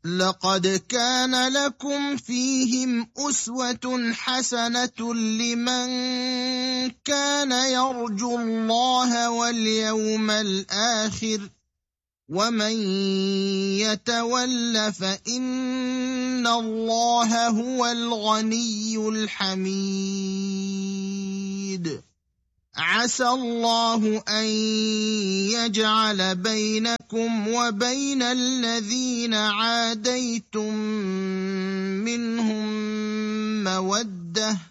لقد كان لكم فيهم أسوة حسنة لمن كان يرجو الله واليوم الآخر ومن يتول فإن الله هو الغني الحميد. عسى الله أن يجعل بينكم وبين الذين عاديتم منهم مودة